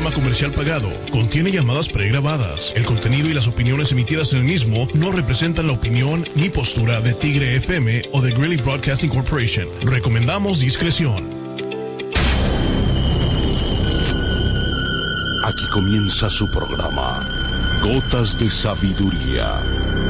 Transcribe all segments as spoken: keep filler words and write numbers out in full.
programa comercial pagado contiene llamadas pregrabadas. El contenido y las opiniones emitidas en el mismo no representan la opinión ni postura de Tigre F M o de Greeley Broadcasting Corporation. Recomendamos discreción. Aquí comienza su programa, Gotas de Sabiduría.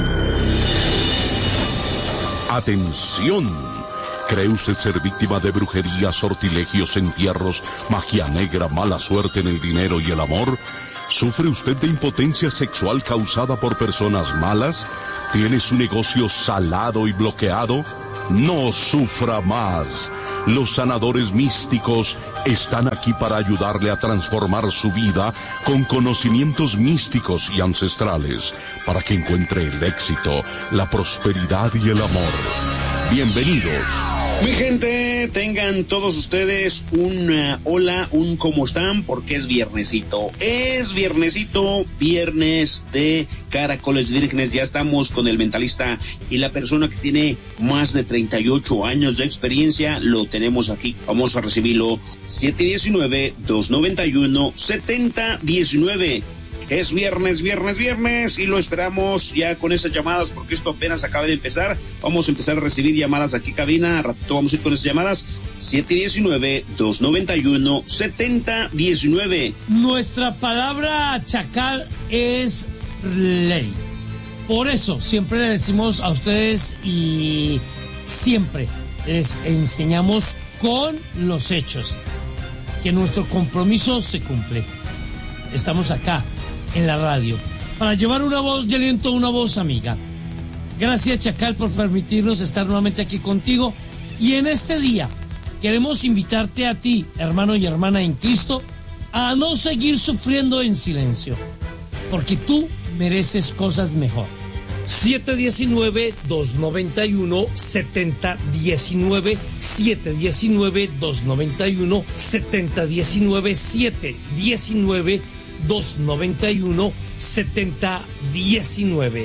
¡Atención! ¿Cree usted ser víctima de brujería, sortilegios, entierros, magia negra, mala suerte en el dinero y el amor? ¿Sufre usted de impotencia sexual causada por personas malas? ¿Tiene su negocio salado y bloqueado? No sufra más. Los sanadores místicos están aquí para ayudarle a transformar su vida con conocimientos místicos y ancestrales, para que encuentre el éxito, la prosperidad y el amor. Bienvenidos. Mi gente, tengan todos ustedes un uh, hola, un cómo están, porque es viernesito. Es viernesito, viernes de Caracoles Vírgenes. Ya estamos con el mentalista y la persona que tiene más de treinta y ocho años de experiencia. Lo tenemos aquí. Vamos a recibirlo. siete uno nueve, dos nueve uno, siete cero uno nueve. Es viernes, viernes, viernes y lo esperamos ya con esas llamadas porque esto apenas acaba de empezar. Vamos a empezar a recibir llamadas aquí cabina. A ratito vamos a ir con esas llamadas. siete uno nueve, dos nueve uno, siete cero uno nueve. Nuestra palabra chacal es ley. Por eso siempre le decimos a ustedes y siempre les enseñamos con los hechos que nuestro compromiso se cumple. Estamos acá en la radio para llevar una voz de aliento, una voz amiga. Gracias, Chacal, por permitirnos estar nuevamente aquí contigo. Y en este día queremos invitarte a ti, hermano y hermana en Cristo, a no seguir sufriendo en silencio, porque tú mereces cosas mejor. siete uno nueve, dos nueve uno, siete cero uno nueve, siete uno nueve, dos nueve uno, siete cero uno nueve, siete uno nueve, dos nueve uno, siete cero uno nueve.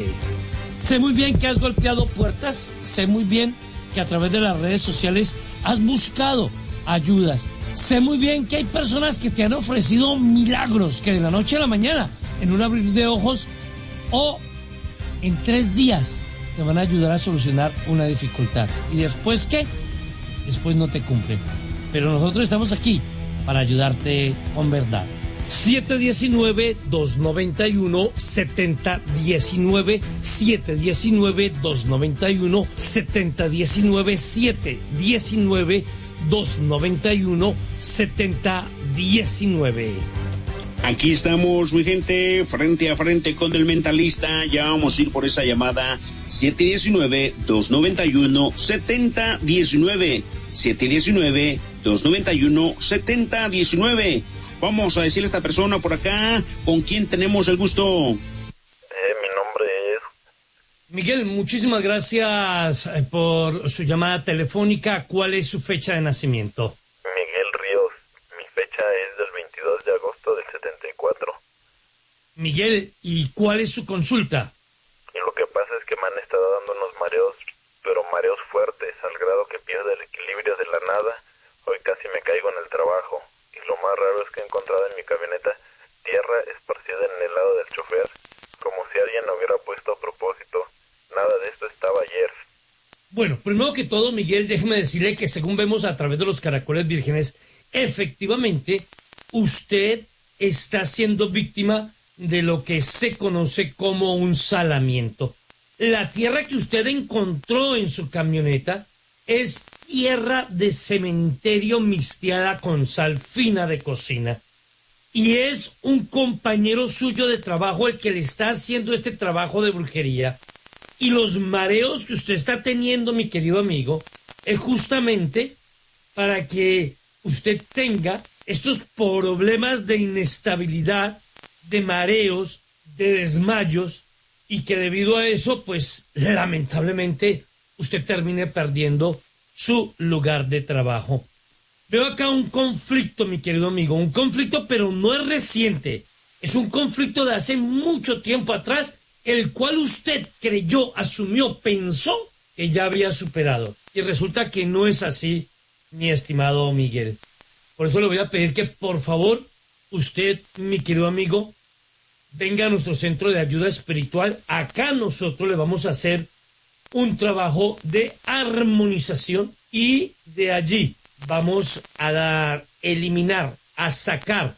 Sé muy bien que has golpeado puertas, sé muy bien que a través de las redes sociales has buscado ayudas, sé muy bien que hay personas que te han ofrecido milagros, que de la noche a la mañana, en un abrir de ojos o en tres días, te van a ayudar a solucionar una dificultad. ¿Y después qué? Después no te cumplen. Pero nosotros estamos aquí para ayudarte con verdad. siete uno nueve, dos nueve uno, siete cero uno nueve, siete uno nueve, dos nueve uno, siete cero uno nueve, siete uno nueve, dos nueve uno, siete cero uno nueve. Aquí estamos, mi gente, frente a frente con el mentalista. Ya vamos a ir por esa llamada. siete uno nueve, dos nueve uno, siete cero uno nueve, siete uno nueve, dos nueve uno, siete cero uno nueve. Vamos a decirle a esta persona por acá, ¿con quién tenemos el gusto? Eh, mi nombre es... Miguel, muchísimas gracias por su llamada telefónica. ¿Cuál es su fecha de nacimiento? Miguel Ríos. Mi fecha es del veintidós de agosto del setenta y cuatro. Miguel, ¿y cuál es su consulta? Y lo que pasa es que me han estado dando unos mareos, pero mareos fuertes, al grado que pierdo el equilibrio de la nada. Hoy casi me caigo en el trabajo. Y lo más raro es que he encontrado en mi camioneta tierra esparcida en el lado del chofer, como si alguien lo hubiera puesto a propósito. Nada de esto estaba ayer. Bueno, primero que todo, Miguel, déjeme decirle que según vemos a través de los Caracoles Vírgenes, efectivamente, usted está siendo víctima de lo que se conoce como un salamiento. La tierra que usted encontró en su camioneta es tierra de cementerio mixteada con sal fina de cocina. Y es un compañero suyo de trabajo el que le está haciendo este trabajo de brujería. Y los mareos que usted está teniendo, mi querido amigo, es justamente para que usted tenga estos problemas de inestabilidad, de mareos, de desmayos, y que debido a eso, pues, lamentablemente, usted termine perdiendo su lugar de trabajo. Veo acá un conflicto, mi querido amigo, un conflicto, pero no es reciente. Es un conflicto de hace mucho tiempo atrás, el cual usted creyó, asumió, pensó que ya había superado. Y resulta que no es así, mi estimado Miguel. Por eso le voy a pedir que, por favor, usted, mi querido amigo, venga a nuestro centro de ayuda espiritual. Acá nosotros le vamos a hacer un trabajo de armonización y de allí vamos a dar, eliminar, a sacar,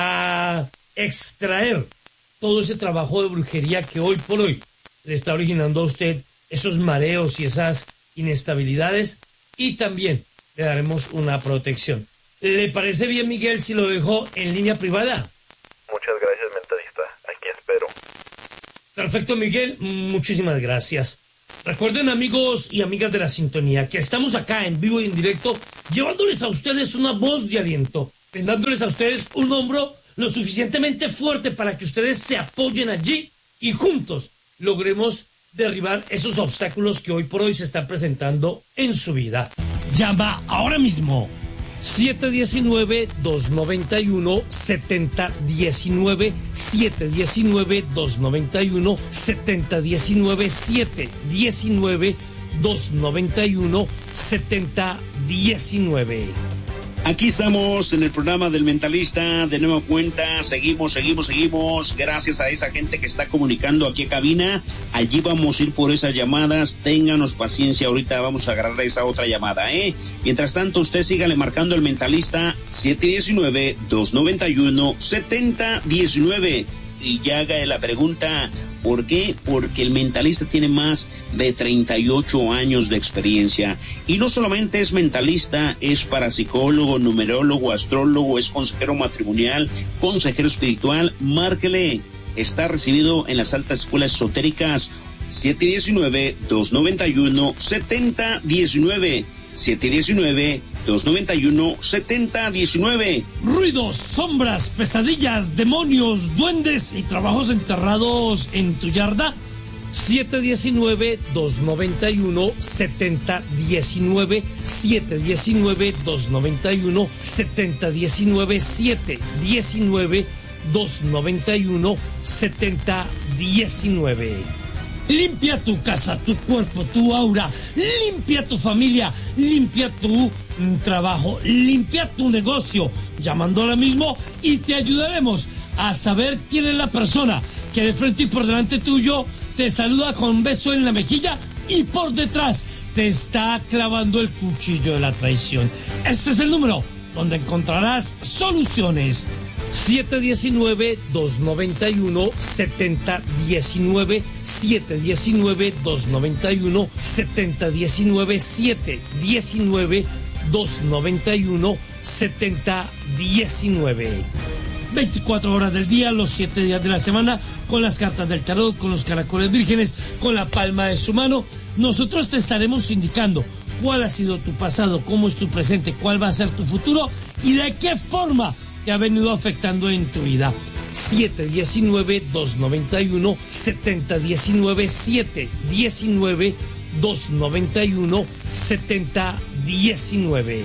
a extraer todo ese trabajo de brujería que hoy por hoy le está originando a usted esos mareos y esas inestabilidades, y también le daremos una protección. ¿Le parece bien, Miguel, si lo dejo en línea privada? Muchas gracias, mentalista. Aquí espero. Perfecto, Miguel. Muchísimas gracias. Recuerden, amigos y amigas de la sintonía, que estamos acá en vivo y en directo, llevándoles a ustedes una voz de aliento, brindándoles a ustedes un hombro lo suficientemente fuerte para que ustedes se apoyen allí y juntos logremos derribar esos obstáculos que hoy por hoy se están presentando en su vida. Llama ahora mismo siete uno nueve, dos nueve uno, siete cero uno nueve, siete uno nueve, dos nueve uno, siete cero uno nueve, siete uno nueve, dos nueve uno, siete cero uno nueve. Aquí estamos en el programa del Mentalista, de nueva cuenta, seguimos, seguimos, seguimos, gracias a esa gente que está comunicando aquí a cabina. Allí vamos a ir por esas llamadas, ténganos paciencia, ahorita vamos a agarrar esa otra llamada, ¿eh? Mientras tanto, usted sígale marcando el Mentalista, siete uno nueve, dos nueve uno, siete cero uno nueve, y ya haga la pregunta, ¿por qué? Porque el Mentalista tiene más de treinta y ocho años de experiencia. Y no solamente es mentalista, es parapsicólogo, numerólogo, astrólogo, es consejero matrimonial, consejero espiritual. Márquele, está recibido en las altas escuelas esotéricas. siete uno nueve, dos nueve uno, siete cero uno nueve, siete uno nueve, dos nueve uno, siete cero uno nueve. Ruidos, sombras, pesadillas, demonios, duendes y trabajos enterrados en tu yarda. siete uno nueve, dos nueve uno, siete cero uno nueve, siete uno nueve, dos nueve uno, siete cero uno nueve, siete uno nueve, dos nueve uno, siete cero uno nueve. Limpia tu casa, tu cuerpo, tu aura, limpia tu familia, limpia tu mm, trabajo, limpia tu negocio, llamando ahora mismo y te ayudaremos a saber quién es la persona que de frente y por delante tuyo te saluda con un beso en la mejilla y por detrás te está clavando el cuchillo de la traición. Este es el número donde encontrarás soluciones. siete uno nueve, dos nueve uno, siete cero uno nueve, siete uno nueve, dos nueve uno, siete cero uno nueve, siete uno nueve, dos nueve uno, siete cero uno nueve. veinticuatro horas del día, los siete días de la semana, con las cartas del tarot, con los caracoles vírgenes, con la palma de su mano. Nosotros te estaremos indicando cuál ha sido tu pasado, cómo es tu presente, cuál va a ser tu futuro y de qué forma te ha venido afectando en tu vida. siete uno nueve, dos nueve uno, siete cero uno nueve, siete uno nueve, dos nueve uno, siete cero uno nueve.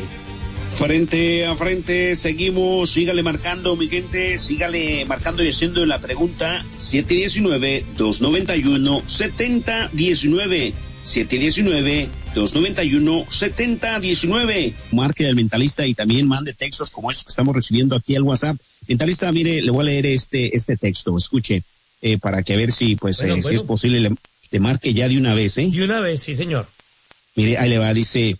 Frente a frente, seguimos, sígale marcando, mi gente, sígale marcando y haciendo la pregunta. siete uno nueve, dos nueve uno, siete cero uno nueve, siete uno nueve, dos nueve uno, siete cero uno nueve. Marque al Mentalista y también mande textos como esos que estamos recibiendo aquí al WhatsApp. Mentalista, mire, le voy a leer este este texto, escuche, eh, para que a ver si pues bueno, eh, bueno. si es posible le, le marque ya de una vez, ¿eh? De una vez, sí, señor. Mire, ahí le va, dice,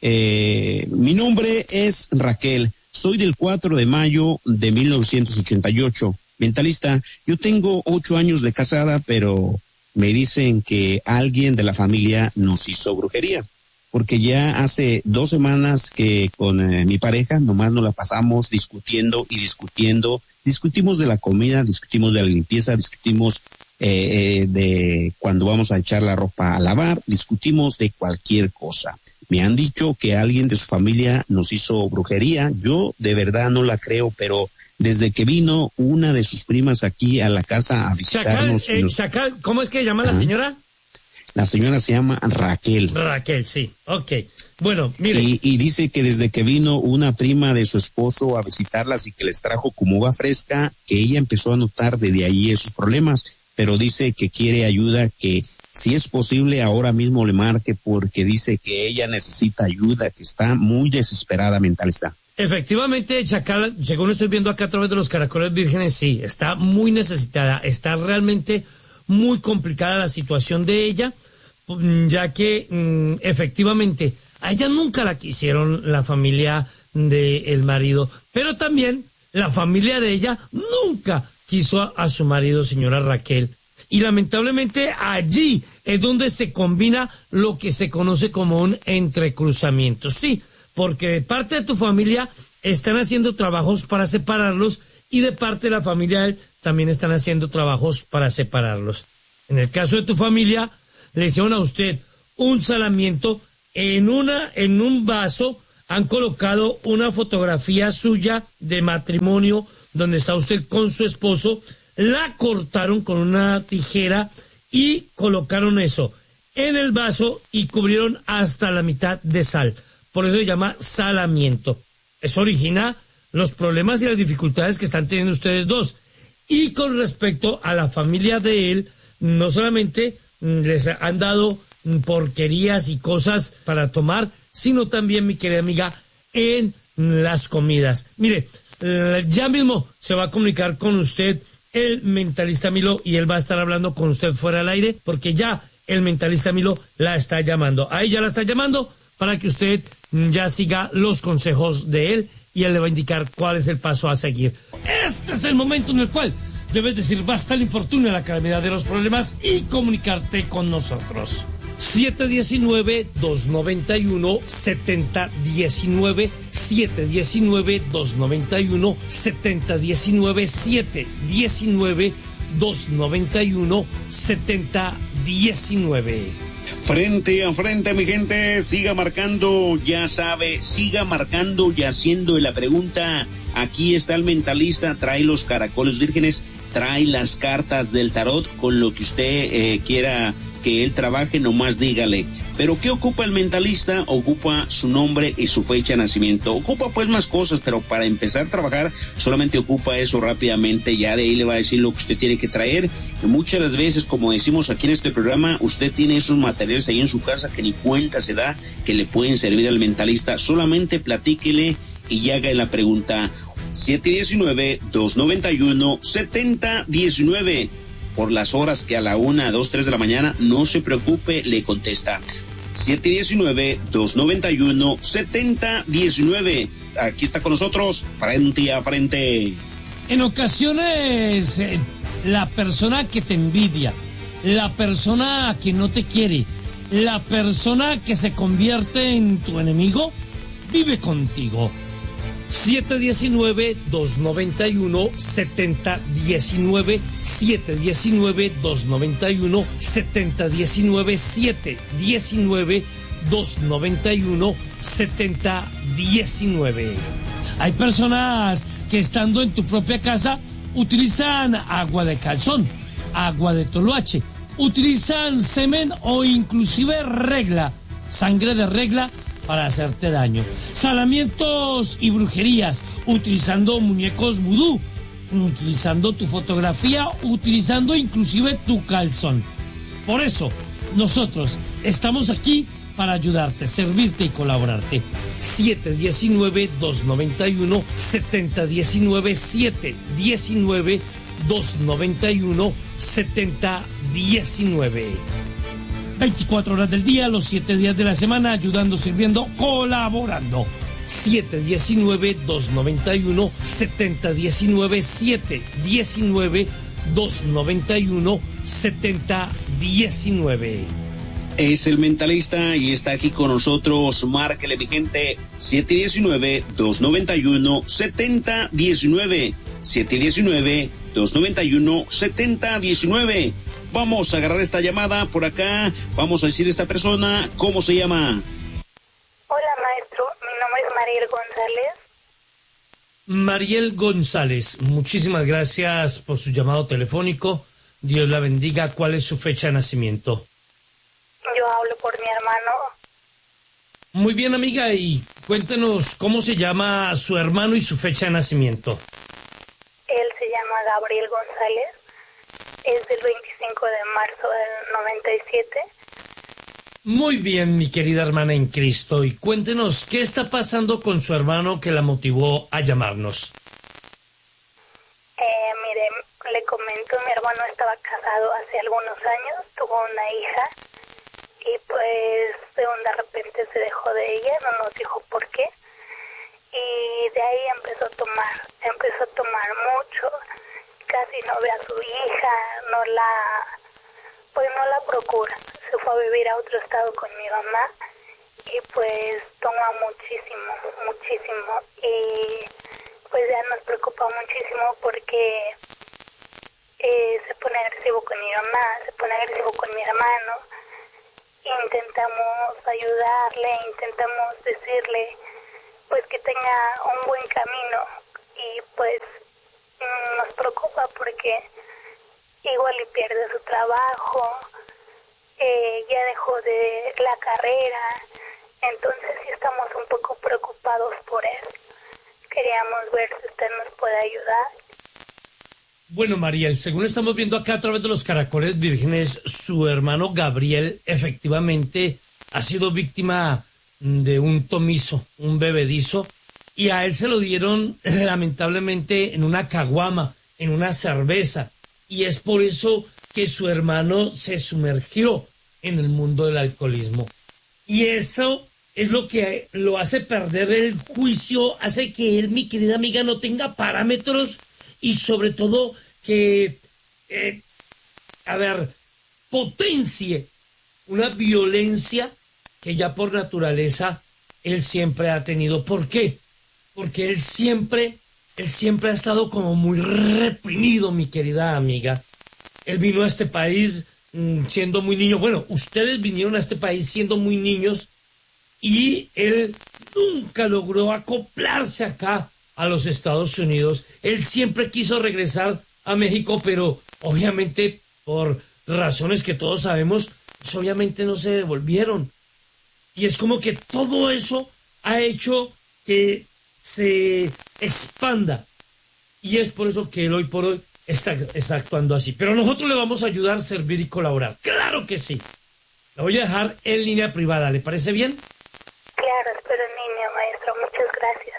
eh, mi nombre es Raquel, soy del cuatro de mayo de mil novecientos ochenta y ocho. Mentalista, yo tengo ocho años de casada, pero me dicen que alguien de la familia nos hizo brujería, porque ya hace dos semanas que con eh, mi pareja nomás nos la pasamos discutiendo y discutiendo, discutimos de la comida, discutimos de la limpieza, discutimos eh, eh, de cuando vamos a echar la ropa a lavar, discutimos de cualquier cosa. Me han dicho que alguien de su familia nos hizo brujería, yo de verdad no la creo, pero desde que vino una de sus primas aquí a la casa a visitarnos. Chacal, eh, nos... Chacal, ¿cómo es que llama la señora? La señora se llama Raquel. Raquel, sí, ok. Bueno, mire. Y, y dice que desde que vino una prima de su esposo a visitarlas y que les trajo como uva fresca, que ella empezó a notar desde ahí esos problemas, pero dice que quiere ayuda, que si es posible ahora mismo le marque porque dice que ella necesita ayuda, que está muy desesperada, Mentalista. Efectivamente, Chacal, según estoy viendo acá a través de los caracoles vírgenes, sí, está muy necesitada, está realmente muy complicada la situación de ella, ya que mmm, efectivamente a ella nunca la quisieron la familia del marido, pero también la familia de ella nunca quiso a, a su marido, señora Raquel. Y lamentablemente allí es donde se combina lo que se conoce como un entrecruzamiento. Sí, porque de parte de tu familia están haciendo trabajos para separarlos y de parte de la familia de él también están haciendo trabajos para separarlos. En el caso de tu familia, le hicieron a usted un salamiento en una, en un vaso, han colocado una fotografía suya de matrimonio donde está usted con su esposo, la cortaron con una tijera y colocaron eso en el vaso y cubrieron hasta la mitad de sal. Por eso se llama salamiento. Eso origina los problemas y las dificultades que están teniendo ustedes dos. Y con respecto a la familia de él, no solamente les han dado porquerías y cosas para tomar, sino también, mi querida amiga, en las comidas. Mire, ya mismo se va a comunicar con usted el mentalista Milo y él va a estar hablando con usted fuera del aire porque ya el mentalista Milo la está llamando. Ahí ya la está llamando para que usted ya siga los consejos de él y él le va a indicar cuál es el paso a seguir. Este es el momento en el cual debes decir basta el infortunio, la calamidad de los problemas y comunicarte con nosotros. siete uno nueve, dos nueve uno, siete cero uno nueve, siete uno nueve, dos nueve uno, siete uno nueve, siete uno nueve, dos nueve uno, siete uno nueve. Frente a frente, mi gente, siga marcando, ya sabe, siga marcando y haciendo la pregunta. Aquí está el mentalista, trae los caracoles vírgenes, trae las cartas del tarot, con lo que usted eh, quiera que él trabaje, nomás dígale. Pero ¿qué ocupa el mentalista? Ocupa su nombre y su fecha de nacimiento. Ocupa pues más cosas, pero para empezar a trabajar solamente ocupa eso rápidamente. Ya de ahí le va a decir lo que usted tiene que traer. Y muchas de las veces, como decimos aquí en este programa, usted tiene esos materiales ahí en su casa que ni cuenta se da que le pueden servir al mentalista. Solamente platíquele y haga la pregunta. siete uno nueve, dos nueve uno, siete cero uno nueve. Por las horas que a la una, dos, tres de la mañana, no se preocupe, le contesta. siete uno nueve, dos nueve uno, siete cero uno nueve. Aquí está con nosotros, frente a frente. En ocasiones, eh, la persona que te envidia, la persona que no te quiere, la persona que se convierte en tu enemigo, vive contigo. siete uno nueve, dos nueve uno, siete cero uno nueve, siete uno nueve, dos nueve uno, siete uno nueve, siete uno nueve, dos nueve uno, siete uno nueve. Hay personas que estando en tu propia casa utilizan agua de calzón, agua de toloache, utilizan semen o inclusive regla, sangre de regla, para hacerte daño. Salamientos y brujerías, utilizando muñecos vudú, utilizando tu fotografía, utilizando inclusive tu calzón. Por eso, nosotros estamos aquí para ayudarte, servirte y colaborarte. siete uno nueve, dos nueve uno, siete uno nueve, siete uno nueve, dos nueve uno, siete uno nueve. veinticuatro horas del día, los siete días de la semana, ayudando, sirviendo, colaborando. siete uno nueve, dos nueve uno, siete uno nueve, siete uno nueve, dos nueve uno, siete uno nueve. Es el mentalista y está aquí con nosotros. Márquele, mi gente, siete uno nueve, dos nueve uno, siete cero uno nueve. siete uno nueve, dos nueve uno, siete uno nueve. Vamos a agarrar esta llamada por acá. Vamos a decir a esta persona, ¿cómo se llama? Hola, maestro. Mi nombre es Mariel González. Mariel González, muchísimas gracias por su llamado telefónico. Dios la bendiga. ¿Cuál es su fecha de nacimiento? Yo hablo por mi hermano. Muy bien, amiga, y cuéntenos cómo se llama su hermano y su fecha de nacimiento. Él se llama Gabriel González. Es del veinticinco de marzo del noventa y siete. Muy bien, mi querida hermana en Cristo, y cuéntenos, ¿qué está pasando con su hermano que la motivó a llamarnos? Eh, mire, le comento, mi hermano estaba casado hace algunos años, tuvo una hija, y pues de un de repente se dejó de ella, no nos dijo por qué, y de ahí empezó a tomar, empezó a tomar mucho, casi no ve a su hija, no la, pues no la procura. Se fue a vivir a otro estado con mi mamá y pues toma muchísimo, muchísimo, y pues ya nos preocupa muchísimo porque eh, se pone agresivo con mi mamá, se pone agresivo con mi hermano. Intentamos ayudarle, intentamos decirle pues que tenga un buen camino, y pues nos preocupa porque igual y pierde su trabajo, eh, ya dejó de la carrera, entonces sí estamos un poco preocupados por él. Queríamos ver si usted nos puede ayudar. Bueno, Mariel, según estamos viendo acá a través de los caracoles vírgenes, su hermano Gabriel efectivamente ha sido víctima de un tomizo, un bebedizo, y a él se lo dieron lamentablemente en una caguama, en una cerveza, y es por eso que su hermano se sumergió en el mundo del alcoholismo. Y eso es lo que lo hace perder el juicio, hace que él, mi querida amiga, no tenga parámetros y sobre todo que, eh, a ver, potencie una violencia que ya por naturaleza él siempre ha tenido. ¿Por qué? Porque él siempre, él siempre ha estado como muy reprimido, mi querida amiga. Él vino a este país mmm, siendo muy niño. Bueno, ustedes vinieron a este país siendo muy niños y él nunca logró acoplarse acá a los Estados Unidos. Él siempre quiso regresar a México, pero obviamente por razones que todos sabemos, pues obviamente no se devolvieron. Y es como que todo eso ha hecho que se expanda. Y es por eso que él hoy por hoy está, está actuando así. Pero nosotros le vamos a ayudar, a servir y colaborar. ¡Claro que sí! La voy a dejar en línea privada. ¿Le parece bien? Claro, espero en línea, maestro. Muchas gracias.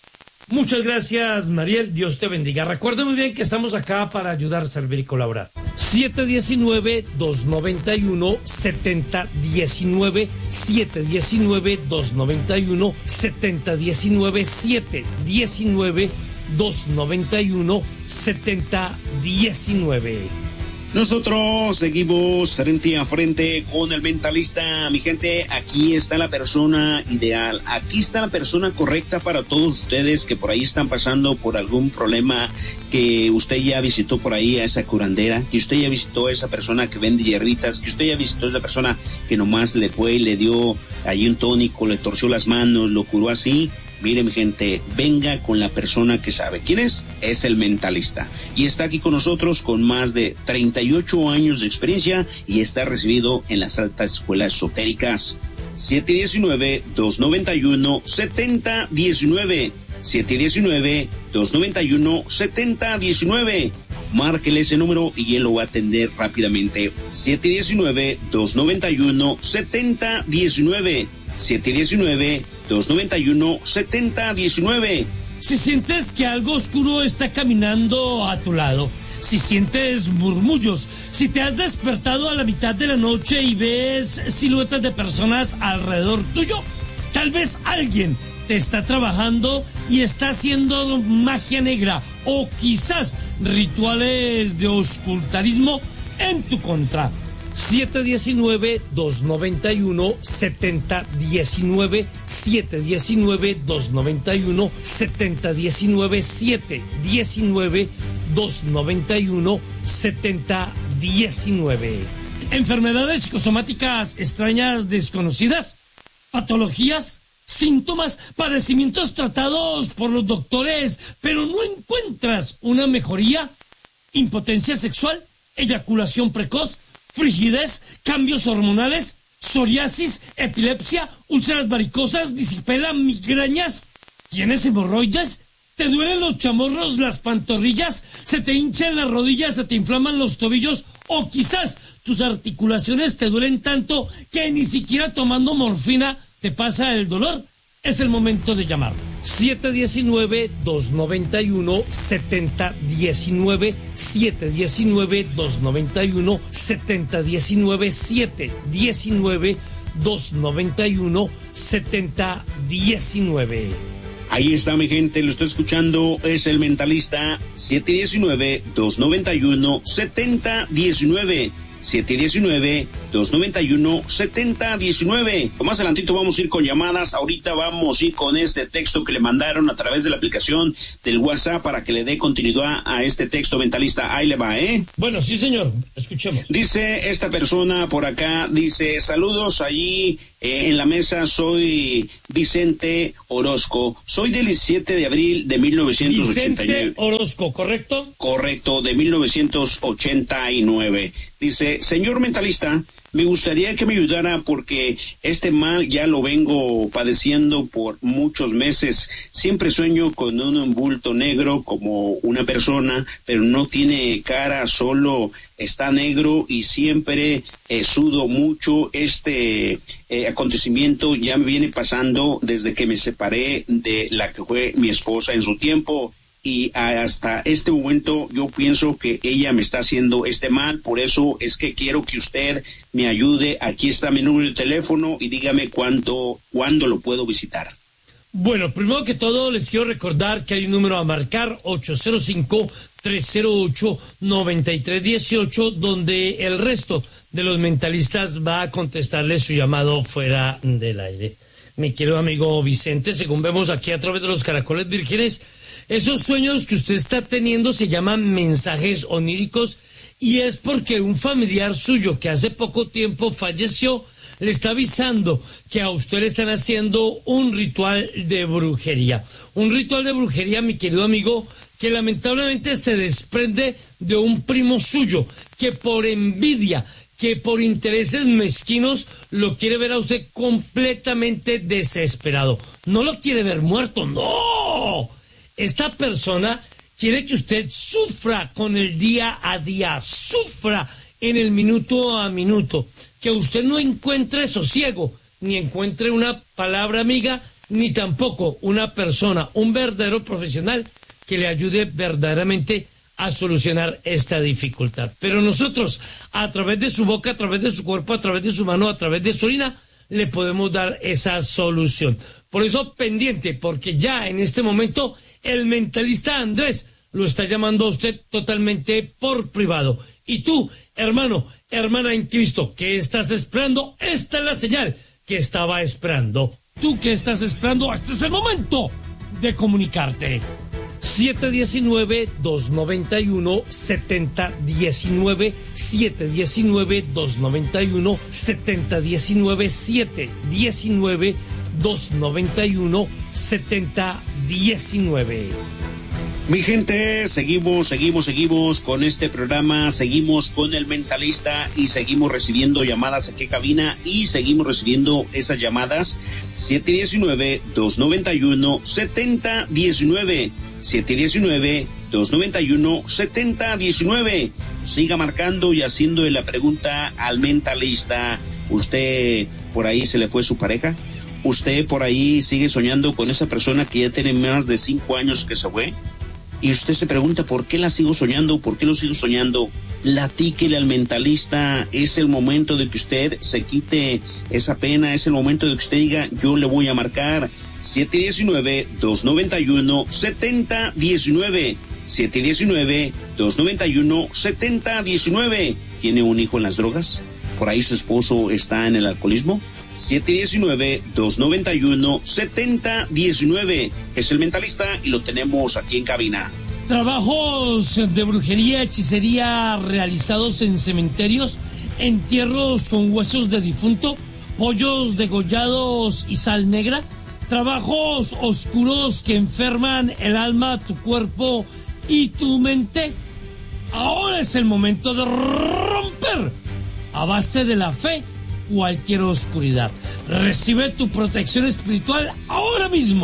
Muchas gracias, Mariel. Dios te bendiga. Recuerde muy bien que estamos acá para ayudar, servir y colaborar. siete uno nueve, dos nueve uno, siete cero uno nueve, siete uno nueve, dos nueve uno, siete cero uno nueve, siete uno nueve, dos nueve uno, siete cero uno nueve. Nosotros seguimos frente a frente con el mentalista. Mi gente, aquí está la persona ideal, aquí está la persona correcta para todos ustedes que por ahí están pasando por algún problema, que usted ya visitó por ahí a esa curandera, que usted ya visitó a esa persona que vende hierritas, que usted ya visitó a esa persona que nomás le fue y le dio ahí un tónico, le torció las manos, lo curó así. Mire, mi gente, venga con la persona que sabe. ¿Quién es? Es el mentalista. Y está aquí con nosotros con más de treinta y ocho años de experiencia y está recibido en las altas escuelas esotéricas. siete uno nueve, dos nueve uno, siete cero uno nueve. siete uno nueve, dos nueve uno, siete cero uno nueve. Márquele ese número y él lo va a atender rápidamente. siete uno nueve, dos nueve uno, siete cero uno nueve. siete uno nueve, dos nueve uno, siete cero uno nueve. Si sientes que algo oscuro está caminando a tu lado, si sientes murmullos, si te has despertado a la mitad de la noche y ves siluetas de personas alrededor tuyo, tal vez alguien te está trabajando y está haciendo magia negra o quizás rituales de ocultarismo en tu contra. siete uno nueve, dos nueve uno, siete cero uno nueve, siete uno nueve, dos nueve uno, siete cero uno nueve, siete uno nueve, dos nueve uno, siete cero uno nueve. Enfermedades psicosomáticas extrañas desconocidas, patologías, síntomas, padecimientos tratados por los doctores, pero no encuentras una mejoría, impotencia sexual, eyaculación precoz, frigidez, cambios hormonales, psoriasis, epilepsia, úlceras varicosas, disipela, migrañas, ¿tienes hemorroides? ¿Te duelen los chamorros, las pantorrillas? ¿Se te hinchan las rodillas, se te inflaman los tobillos? ¿O quizás tus articulaciones te duelen tanto que ni siquiera tomando morfina te pasa el dolor? Es el momento de llamar. siete uno nueve, dos nueve uno, siete cero uno nueve, siete uno nueve, dos nueve uno, siete cero uno nueve, siete uno nueve, dos nueve uno, siete cero uno nueve. Ahí está, mi gente, lo está escuchando, es el Mentalista. Siete uno nueve, dos nueve uno, siete cero uno nueve, siete uno nueve, dos nueve uno, siete cero uno nueve. Más adelantito vamos a ir con llamadas. Ahorita vamos a ir con este texto que le mandaron a través de la aplicación del WhatsApp para que le dé continuidad a este texto, Mentalista. Ahí le va, ¿eh? Bueno, sí, señor. Escuchemos. Dice esta persona por acá, dice, saludos allí eh, en la mesa, soy Vicente Orozco. Soy del diecisiete de abril de mil novecientos ochenta y nueve. Vicente Orozco, ¿correcto? Correcto, de mil novecientos ochenta y nueve. Dice, señor Mentalista, me gustaría que me ayudara porque este mal ya lo vengo padeciendo por muchos meses. Siempre sueño con un bulto negro como una persona, pero no tiene cara, solo está negro y siempre eh, sudo mucho. Este eh, acontecimiento ya me viene pasando desde que me separé de la que fue mi esposa en su tiempo. Y hasta este momento yo pienso que ella me está haciendo este mal, por eso es que quiero que usted me ayude. Aquí está mi número de teléfono y dígame cuánto, cuándo lo puedo visitar. Bueno, primero que todo les quiero recordar que hay un número a marcar, ocho cero cinco, tres cero ocho, nueve tres uno ocho, donde el resto de los mentalistas va a contestarle su llamado fuera del aire. Mi querido amigo Vicente, según vemos aquí a través de los caracoles vírgenes, esos sueños que usted está teniendo se llaman mensajes oníricos y es porque un familiar suyo que hace poco tiempo falleció le está avisando que a usted le están haciendo un ritual de brujería. Un ritual de brujería, mi querido amigo, que lamentablemente se desprende de un primo suyo que por envidia, que por intereses mezquinos lo quiere ver a usted completamente desesperado. No lo quiere ver muerto, no. Esta persona quiere que usted sufra con el día a día, sufra en el minuto a minuto, que usted no encuentre sosiego, ni encuentre una palabra amiga, ni tampoco una persona, un verdadero profesional que le ayude verdaderamente a solucionar esta dificultad. Pero nosotros, a través de su boca, a través de su cuerpo, a través de su mano, a través de su orina, le podemos dar esa solución. Por eso, pendiente, porque ya en este momento el Mentalista Andrés lo está llamando a usted totalmente por privado. Y tú, hermano, hermana en Cristo, ¿qué estás esperando? Esta es la señal que estaba esperando. ¿Tú qué estás esperando? Este es el momento de comunicarte. siete uno nueve, dos nueve uno, siete cero uno nueve, siete uno nueve, dos nueve uno, siete cero uno nueve, siete uno nueve, dos nueve uno, siete cero uno nueve. Mi gente, seguimos, seguimos, seguimos con este programa, seguimos con el Mentalista y seguimos recibiendo llamadas aquí en cabina y seguimos recibiendo esas llamadas. Siete uno nueve, dos nueve uno, siete cero uno nueve, siete uno nueve, dos nueve uno, siete cero uno nueve. Siga marcando y haciendo la pregunta al Mentalista. ¿Usted por ahí se le fue su pareja? ¿Usted por ahí sigue soñando con esa persona que ya tiene más de cinco años que se fue? Y usted se pregunta, ¿por qué la sigo soñando? ¿Por qué lo sigo soñando? Platíquele al Mentalista. Es el momento de que usted se quite esa pena. Es el momento de que usted diga, yo le voy a marcar. siete uno nueve, dos nueve uno, siete cero uno nueve. siete uno nueve, dos nueve uno, siete cero uno nueve. ¿Tiene un hijo en las drogas? ¿Por ahí su esposo está en el alcoholismo? siete uno nueve, dos nueve uno, siete cero uno nueve. Es el Mentalista y lo tenemos aquí en cabina. Trabajos de brujería, hechicería realizados en cementerios, entierros con huesos de difunto, pollos degollados y sal negra, trabajos oscuros que enferman el alma, tu cuerpo y tu mente. Ahora es el momento de romper a base de la fe cualquier oscuridad. Recibe tu protección espiritual ahora mismo.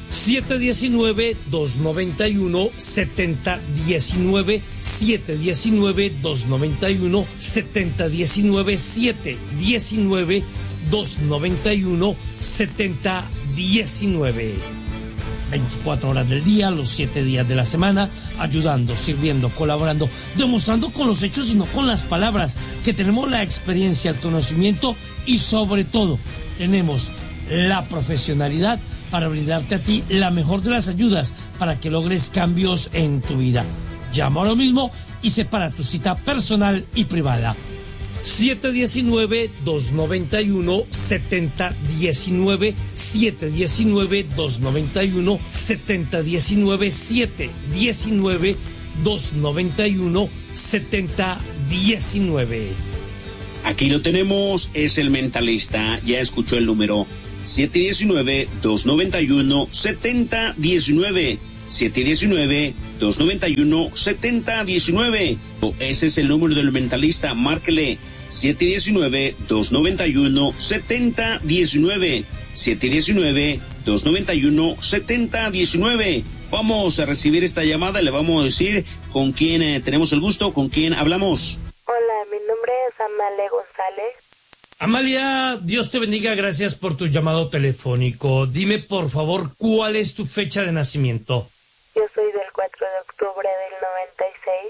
siete uno nueve, dos nueve uno, siete cero uno nueve, siete uno nueve, dos nueve uno, siete cero uno nueve, siete uno nueve, dos nueve uno, siete uno nueve. veinticuatro horas del día, los siete días de la semana, ayudando, sirviendo, colaborando, demostrando con los hechos y no con las palabras, que tenemos la experiencia, el conocimiento y sobre todo tenemos la profesionalidad para brindarte a ti la mejor de las ayudas para que logres cambios en tu vida. Llama ahora mismo y separa tu cita personal y privada. siete uno nueve, dos nueve uno, siete uno nueve, siete uno nueve, dos nueve uno, siete uno nueve, siete uno nueve, dos nueve uno, siete uno nueve. Aquí lo tenemos, es el mentalista, ya escuchó el número siete uno nueve, dos nueve uno, siete uno nueve, siete uno nueve, dos nueve uno, siete uno nueve. Ese es el número del mentalista, márquele siete uno nueve, dos nueve uno, siete uno nueve, siete uno nueve, dos nueve uno, siete uno nueve. Vamos a recibir esta llamada, le vamos a decir con quién eh, tenemos el gusto, con quién hablamos. Hola, mi nombre es Amalia González. Amalia, Dios te bendiga, gracias por tu llamado telefónico. Dime, por favor, ¿cuál es tu fecha de nacimiento? Yo soy del cuatro de octubre del noventa y seis.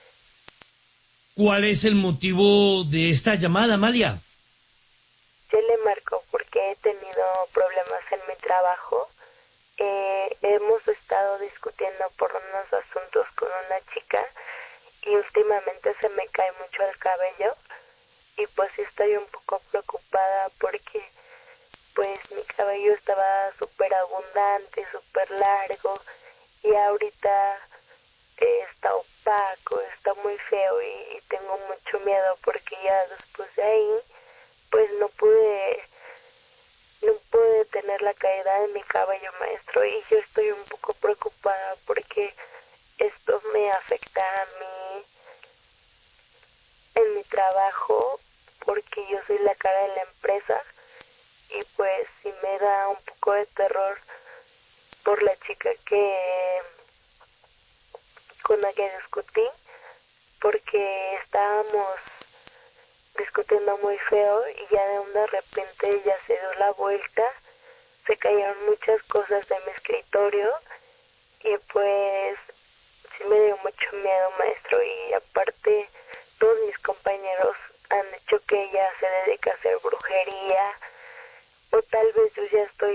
¿Cuál es el motivo de esta llamada, Amalia? Yo le marco porque he tenido problemas en mi trabajo. Eh, hemos estado discutiendo por unos asuntos con una chica y últimamente se me cae mucho el cabello y pues sí estoy un poco preocupada porque pues mi cabello estaba súper abundante, súper largo y ahorita eh, está opaco, está muy feo y, y tengo mucho miedo porque ya después de ahí pues no pude no pude tener la caída de mi cabello, maestro, y yo estoy un poco preocupada porque esto me afecta a mí en mi trabajo porque yo soy la cara de la empresa y pues sí me da un poco de terror por la chica que con la que discutí porque estábamos discutiendo muy feo y ya de un de repente ella se dio la vuelta, se cayeron muchas cosas de mi escritorio y pues sí me dio mucho miedo, maestro, y aparte todos mis compañeros han dicho que ella se dedica a hacer brujería o tal vez yo ya estoy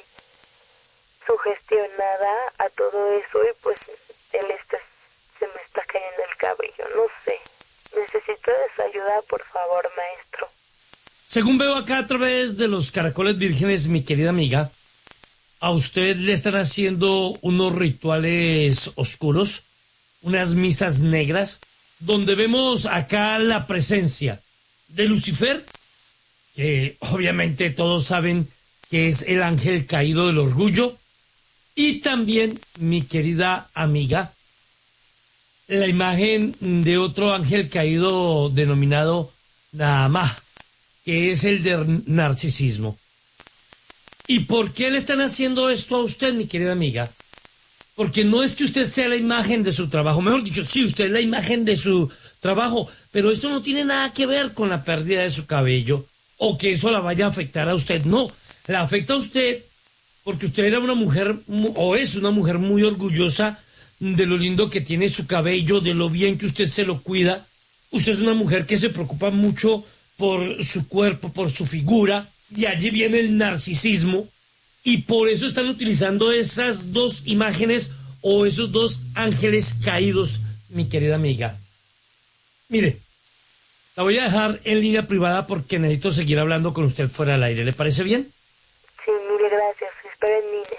sugestionada a todo eso y pues el este se me está cayendo el cabello, no sé. Necesito de su ayuda, por favor, maestro. Según veo acá a través de los caracoles vírgenes, mi querida amiga, a usted le están haciendo unos rituales oscuros, unas misas negras, donde vemos acá la presencia de Lucifer, que obviamente todos saben que es el ángel caído del orgullo, y también, mi querida amiga, la imagen de otro ángel caído denominado Naamá, que es el del narcisismo. ¿Y por qué le están haciendo esto a usted, mi querida amiga? Porque no es que usted sea la imagen de su trabajo, mejor dicho, sí, usted es la imagen de su trabajo, pero esto no tiene nada que ver con la pérdida de su cabello o que eso la vaya a afectar a usted, no, la afecta a usted porque usted era una mujer, o es una mujer muy orgullosa de lo lindo que tiene su cabello, de lo bien que usted se lo cuida. Usted es una mujer que se preocupa mucho por su cuerpo, por su figura, y allí viene el narcisismo, y por eso están utilizando esas dos imágenes o esos dos ángeles caídos, mi querida amiga. Mire, la voy a dejar en línea privada porque necesito seguir hablando con usted fuera del aire. ¿Le parece bien? Sí, mire, gracias. Espero en línea.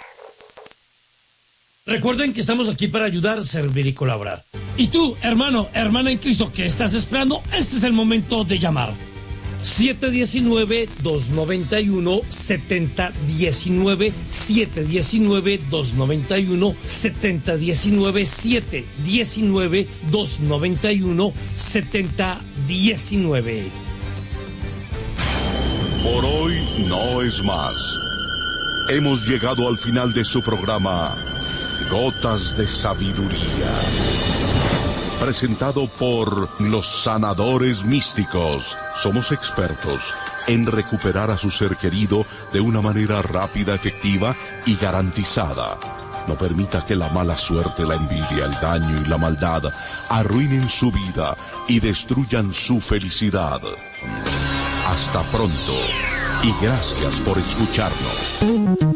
Recuerden que estamos aquí para ayudar, servir y colaborar. Y tú, hermano, hermana en Cristo, ¿qué estás esperando? Este es el momento de llamar. siete uno nueve, dos nueve uno, siete uno nueve, siete uno nueve, dos nueve uno, siete uno nueve, siete uno nueve, dos nueve uno, siete uno nueve. Por hoy no es más. Hemos llegado al final de su programa Gotas de Sabiduría, presentado por los sanadores místicos. Somos expertos en recuperar a su ser querido de una manera rápida, efectiva y garantizada. No permita que la mala suerte, la envidia, el daño y la maldad arruinen su vida y destruyan su felicidad. Hasta pronto y gracias por escucharnos.